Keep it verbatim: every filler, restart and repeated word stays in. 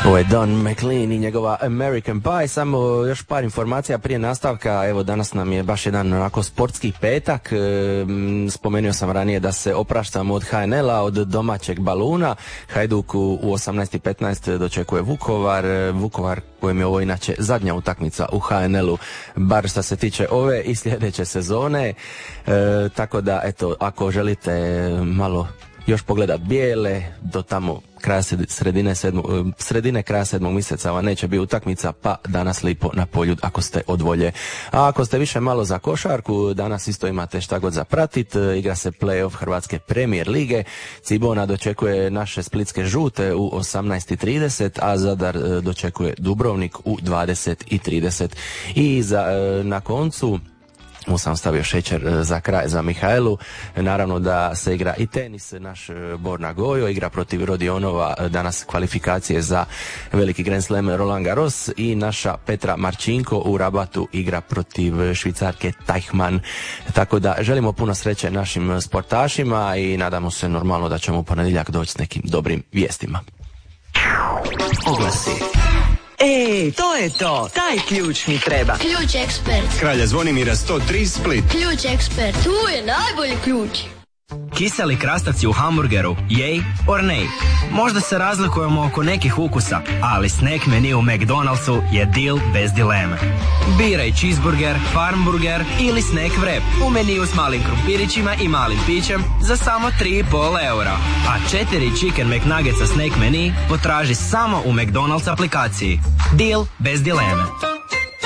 Ovo je Don McLean i njegova American Pie. Samo još par informacija prije nastavka. Evo, danas nam je baš jedan onako sportski petak. E, spomenuo sam ranije da se opraštamo od ha en el a, od domaćeg baluna. Hajduk u, u osamnaest i petnaest dočekuje Vukovar. Vukovar kojem je ovo inače zadnja utakmica u ha en el u, bar što se tiče ove i sljedeće sezone. E, tako da, eto, ako želite malo još pogledat bijele, do tamo kraja sredine, sedmo, sredine kraja sedmog mjeseca vam neće biti utakmica, pa danas lipo na polju ako ste od volje. A ako ste više malo za košarku, danas isto imate šta god za pratit. Igra se play-off Hrvatske premijer lige. Cibona dočekuje naše splitske žute u osamnaest i trideset, a Zadar dočekuje Dubrovnik u dvadeset i trideset. I za, na koncu mu sam stavio šećer za kraj za Mihajlu. Naravno da se igra i tenis. Naš Borna Gojo igra protiv Rodionova danas kvalifikacije za veliki Grand Slam Roland Garros i naša Petra Marčinko u Rabatu igra protiv Švicarke Teichmann. Tako da želimo puno sreće našim sportašima i nadamo se normalno da ćemo u ponedjeljak doći s nekim dobrim vijestima. Oglasi. Ej, to je to, taj ključ mi treba. Ključ ekspert. Kralja Zvonimira sto tri Split. Ključ ekspert, tu je najbolji ključ. Kiseli krastavci u hamburgeru, jej or nej? Možda se razlikujemo oko nekih ukusa, ali snack menu u McDonald'su je deal bez dileme. Biraj cheeseburger, farmburger ili snack wrap u meniju s malim krumpirićima i malim pićem za samo tri i pol eura. A četiri chicken McNuggetsa snack menu potraži samo u McDonald's aplikaciji. Deal bez dileme.